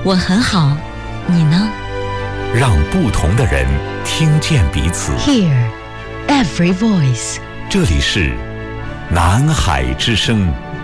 我很好，你呢？ 让不同的人听见彼此。 Hear every voice。 这里是南海之声。